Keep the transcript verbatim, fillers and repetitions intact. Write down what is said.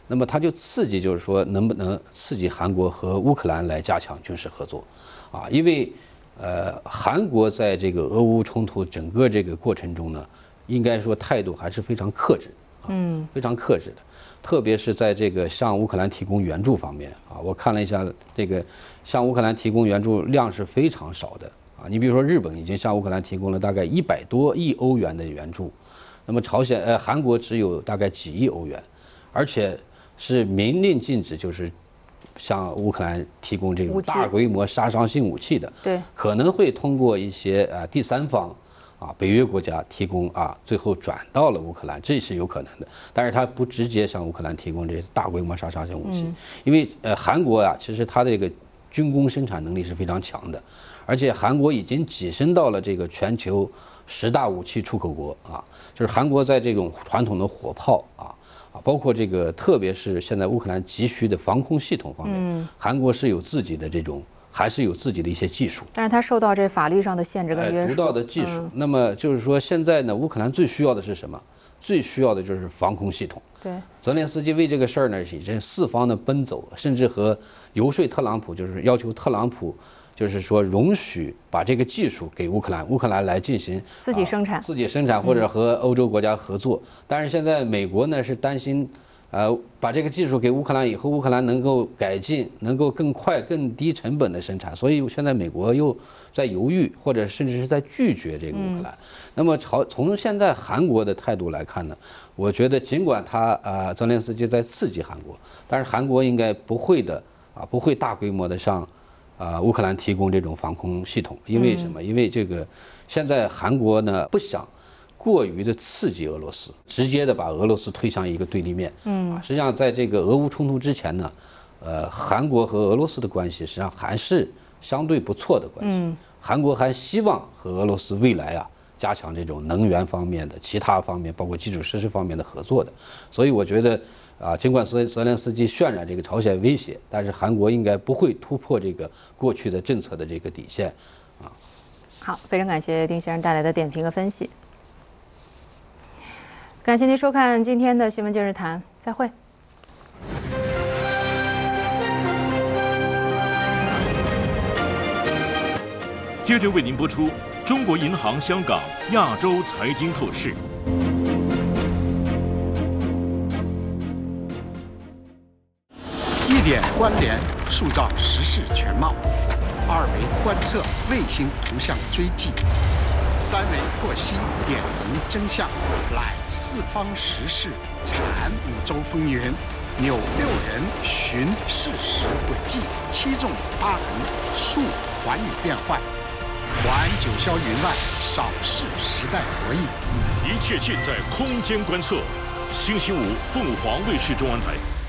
那么它就刺激，就是说能不能刺激韩国和乌克兰来加强军事合作，啊，因为呃韩国在这个俄乌冲突整个这个过程中呢，应该说态度还是非常克制，啊、嗯，非常克制的。特别是在这个向乌克兰提供援助方面啊，我看了一下，这个向乌克兰提供援助量是非常少的啊。你比如说，日本已经向乌克兰提供了大概一百多亿欧元的援助，那么朝鲜呃韩国只有大概几亿欧元，而且是明令禁止就是向乌克兰提供这种大规模杀伤性武器的， 对， 可能会通过一些呃第三方。啊，北约国家提供啊，最后转到了乌克兰，这是有可能的。但是它不直接向乌克兰提供这大规模杀伤性武器，嗯、因为呃韩国啊，其实它这个军工生产能力是非常强的，而且韩国已经跻身到了这个全球十大武器出口国啊，就是韩国在这种传统的火炮啊啊，包括这个特别是现在乌克兰急需的防空系统方面，嗯、韩国是有自己的这种。还是有自己的一些技术， 但是它受到这法律上的限制跟约束。 独到的技术，嗯、那么就是说，现在呢，乌克兰最需要的是什么？最需要的就是防空系统。 对， 泽连斯基为这个事儿呢，已经四方的奔走，甚至和游说特朗普，就是要求特朗普，就是说容许把这个技术给乌克兰，乌克兰来进行自己生产， 啊、自己生产或者和欧洲国家合作。嗯、但是现在美国呢是担心。呃，把这个技术给乌克兰以后，乌克兰能够改进，能够更快、更低成本的生产，所以现在美国又在犹豫，或者甚至是在拒绝这个乌克兰。嗯、那么朝从现在韩国的态度来看呢，我觉得尽管他啊、呃、泽连斯基在刺激韩国，但是韩国应该不会的啊，不会大规模的向啊、呃、乌克兰提供这种防空系统，因为什么？嗯、因为这个现在韩国呢不想。过于的刺激俄罗斯，直接的把俄罗斯推向一个对立面。嗯，啊，实际上在这个俄乌冲突之前呢，呃，韩国和俄罗斯的关系实际上还是相对不错的关系。嗯，韩国还希望和俄罗斯未来啊加强这种能源方面的、其他方面，包括基础设施方面的合作的。所以我觉得啊，尽管泽泽连斯基渲染这个朝鲜威胁，但是韩国应该不会突破这个过去的政策的这个底线。啊， 好，非常感谢丁先生带来的点评和分析。感谢您收看今天的新闻今日谈，再会。 接着为您播出中国银行香港亚洲财经透视。 一点关联，塑造时事全貌；二维观测，卫星图像追迹。三维获悉，点明真相，揽四方时事，产五洲风云，扭六人，寻事实轨迹，七纵八横，述寰宇变幻，环九霄云外，扫视时代博弈。 一切尽在空间观测。星期五，凤凰卫视中文台。